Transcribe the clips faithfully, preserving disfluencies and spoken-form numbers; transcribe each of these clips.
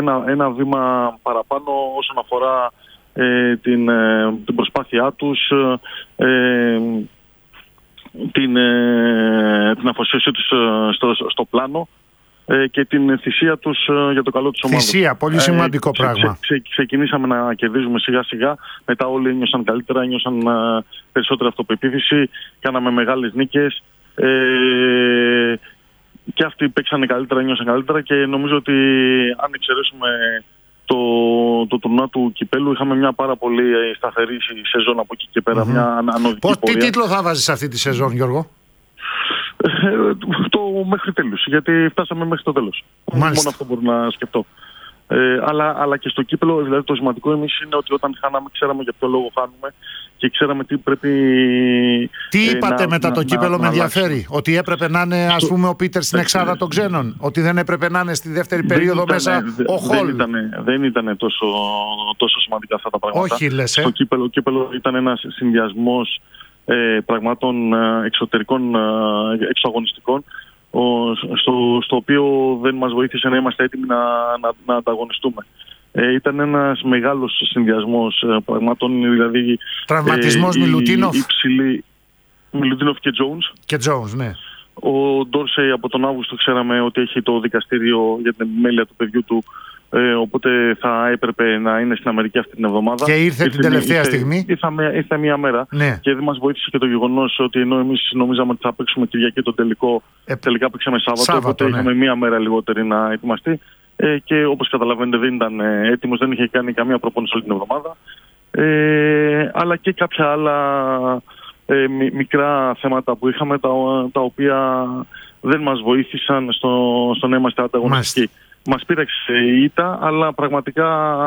ένα, ένα βήμα παραπάνω όσον αφορά ε, την, ε, την προσπάθειά τους, ε, την, ε, την αφοσίωσή τους στο, στο πλάνο ε, και την θυσία τους ε, για το καλό της ομάδας. Θυσία, πολύ σημαντικό ε, πράγμα. Ξε, ξε, ξεκινήσαμε να κερδίζουμε σιγά σιγά, μετά όλοι ένιωσαν καλύτερα, ένιωσαν ε, περισσότερη αυτοπεποίθηση, κάναμε μεγάλες νίκες. Ε, και αυτοί παίξανε καλύτερα, νιώσαν καλύτερα και νομίζω ότι αν εξαιρέσουμε το, το τουρνουά του Κυπέλου είχαμε μια πάρα πολύ σταθερή σεζόν από εκεί και πέρα, mm-hmm. μια ανωδική Πώς, πορεία. Τι τίτλο θα βάζεις αυτή τη σεζόν, Γιώργο? Ε, το μέχρι τέλους, γιατί φτάσαμε μέχρι το τέλος. Μάλιστα. Μόνο αυτό μπορώ να σκεφτώ. Ε, αλλά, αλλά και στο κύπελο, δηλαδή το σημαντικό εμείς είναι ότι όταν χάναμε, ξέραμε για ποιο λόγο χάνουμε και ξέραμε τι πρέπει. Τι είπατε ε, μετά να, το να, κύπελο, να, με ενδιαφέρει? να ότι έπρεπε να είναι, ας πούμε, ο Πίτερ στην εξάδα των ξένων, ότι δεν έπρεπε να είναι στη δεύτερη περίοδο ήταν, μέσα δε, ο Χολ. Δεν ήταν, δεν ήταν τόσο, τόσο σημαντικά αυτά τα πράγματα. Όχι, λες, ε. Στο κύπελο, κύπελο ήταν ένας συνδυασμός ε, πραγμάτων ε, εξωτερικών, ε, εξωαγωνιστικών, ο, στο, στο οποίο δεν μας βοήθησε να είμαστε έτοιμοι να, να, να ανταγωνιστούμε. Ε, ήταν ένας μεγάλος συνδυασμός ε, πραγμάτων, δηλαδή τραυματισμός ε, Μιλουτίνοφ. Υψηλή, Μιλουτίνοφ και Τζόουνς. Και Τζόουνς, ναι. Ο Ντόρσεϊ από τον Αύγουστο ξέραμε ότι έχει το δικαστήριο για την επιμέλεια του παιδιού του, ε, οπότε θα έπρεπε να είναι στην Αμερική αυτή την εβδομάδα. Και ήρθε, ήρθε την τελευταία ήρθε, στιγμή. Ήρθε, ήρθε μία μέρα, ναι. Και δεν μας βοήθησε και το γεγονός ότι ενώ εμείς νομίζαμε ότι θα παίξουμε Κυριακή τον τελικό, ε, τελικά παίξαμε Σάββατο, Σάββατο οπότε ναι. Είχαμε μία μέρα λιγότερη να ετοιμαστεί. Ε, και όπως καταλαβαίνετε δεν ήταν ε, έτοιμος, δεν είχε κάνει καμία προπόνηση όλη την εβδομάδα. Ε, αλλά και κάποια άλλα ε, μικρά θέματα που είχαμε, τα, τα οποία δεν μας βοήθησαν στο, στο να είμαστε ανταγωνιστικοί. Μας πήραξε η ήττα, αλλά πραγματικά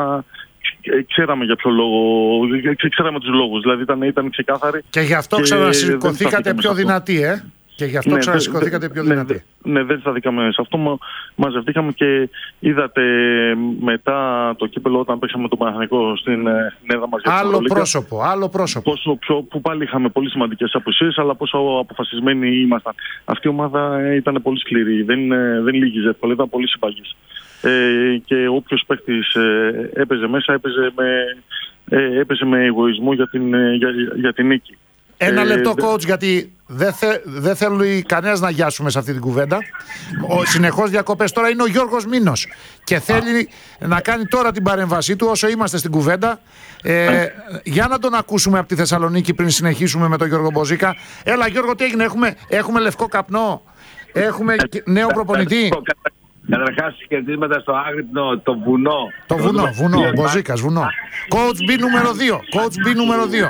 ξέραμε για ποιο λόγο, ξέραμε τους λόγους, δηλαδή ήταν, ήταν ξεκάθαροι. Και γι' αυτό ξανασηκωθήκατε πιο δυνατοί, ε! Και γι' αυτό ναι, ξανασηκωθήκατε πιο δυνατοί. Ναι, ναι, δεν σταθήκαμε σε αυτό. Μαζευτήκαμε και είδατε μετά το κύπελο, όταν παίξαμε τον Παναθηναϊκό στην, στην έδρα μας. Άλλο πρόσωπο, άλλο πρόσωπο. Πόσο πιο, που πάλι είχαμε πολύ σημαντικές απουσίες, αλλά πόσο αποφασισμένοι ήμασταν. Αυτή η ομάδα ήταν πολύ σκληρή, δεν, δεν λύγιζε εύκολα, ήταν πολύ συμπαγής. Ε, και όποιος παίκτης ε, έπαιζε μέσα, έπαιζε με, ε, έπαιζε με εγωισμό για την, για, για την νίκη. Ένα ε, λεπτό, coach, γιατί δεν θε, δε θέλει κανένας να γιάσουμε σε αυτή την κουβέντα. Ο συνεχώς διακοπές. Τώρα είναι ο Γιώργος Μήνος και θέλει Α. να κάνει τώρα την παρέμβασή του όσο είμαστε στην κουβέντα. Ε, για να τον ακούσουμε από τη Θεσσαλονίκη πριν συνεχίσουμε με τον Γιώργο Μποζίκα. Έλα, Γιώργο, τι έγινε? Έχουμε, έχουμε λευκό καπνό, έχουμε νέο προπονητή. Καταρχάς, χαιρετίσματα στο άγρυπνο, το βουνό. Το βουνό, βουνό, Μποζίκας, βουνό. Coach B νούμερο δύο. Coach B νούμερο δύο.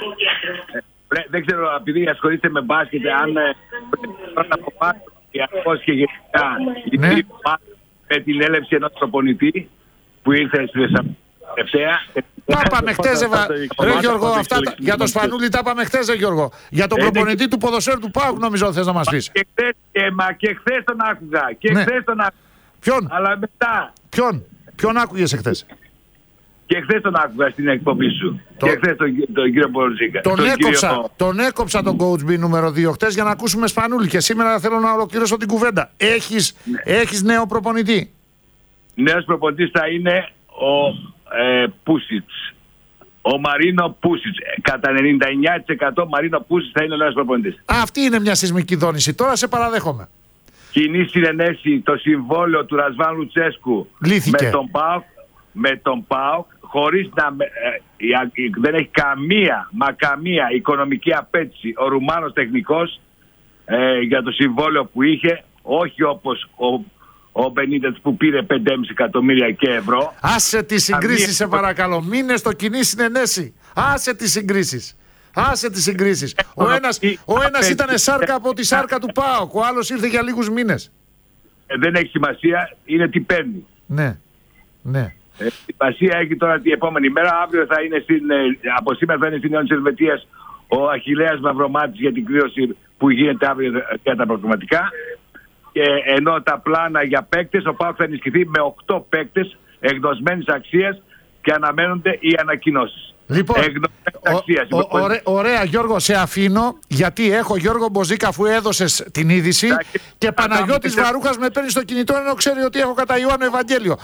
Δεν ξέρω, επειδή ασχολείστε με μπάσκετ, αν πρέπει να αποφάσουν και ακόμα και γενικά η με την έλευση ενός προπονητή που ήρθε στη Θεσσαλονίκη. Τα πάμε χτες, ρε Γιώργο, αυτά για το Σπανούλη τα πάμε χτες, ρε Γιώργο. Για τον προπονητή του ποδοσφαίρου του ΠΑΟΚ νομίζω θες να μας πεις. Μα και χθες τον άκουγα. Και χθες τον άκουγα. Ποιον? Αλλά μετά. Ποιον? Ποιον άκουγες χθες? Και χθες τον άκουγα στην εκπομπή σου. Το... Και χθες τον, τον κύριο Μποζίκα. Τον, τον, έκοψα, κύριο... τον έκοψα τον coach B νούμερο δύο χθες για να ακούσουμε Σπανούλη. Και σήμερα θέλω να ολοκληρώσω την κουβέντα. Έχεις, ναι. έχεις νέο προπονητή? Νέος προπονητής θα είναι ο ε, Πούσιτς. Ο Μαρίνο Πούσιτς. Κατά ενενήντα εννιά τοις εκατό Μαρίνο Πούσιτς θα είναι ο νέος προπονητής. Αυτή είναι μια σεισμική δόνηση. Τώρα σε παραδέχομαι. Κοινή συνενέση το συμβόλαιο του Ρασβάν Λουτσέσκου Λύθηκε. με τον ΠΑΟΚ, με τον ΠΑΟΚ χωρίς να ε, ε, δεν έχει καμία, μα καμία οικονομική απέτηση ο Ρουμάνος τεχνικός ε, για το συμβόλαιο που είχε, όχι όπως ο, ο Μπενίτες που πήρε πέντε κόμμα πέντε εκατομμύρια και ευρώ. Άσε τις συγκρίσεις σε παρακαλώ, μείνε στο κοινή συνενέση. Άσε τις συγκρίσεις. Άσε τις συγκρίσεις. Ο ένας, ο ένας ήταν σάρκα από τη σάρκα του ΠΑΟΚ, ο άλλος ήρθε για λίγους μήνες. Ε, δεν έχει σημασία, είναι τι παίρνει. Ναι, ναι. Ε, σημασία έχει τώρα την επόμενη μέρα. Αύριο θα είναι στην, ε, από σήμερα θα είναι στην Νέο της Ελβετίας ο Αχιλλέας Μαυρομάτης για την κλήρωση που γίνεται αύριο για τα προγραμματικά. Και ενώ τα πλάνα για παίκτες, ο ΠΑΟΚ θα ενισχυθεί με οκτώ παίκτες εγνωσμένης αξίας και αναμένονται οι ανακοινώσεις. Λοιπόν, αξίας, ο, ο, ωραία, ωραία Γιώργο, σε αφήνω γιατί έχω Γιώργο Μποζίκα αφού έδωσες την είδηση και, και Παναγιώτης Βαρούχας με παίρνει στο κινητό ενώ ξέρει ότι έχω κατά Ιωάννου Ευαγγέλιο.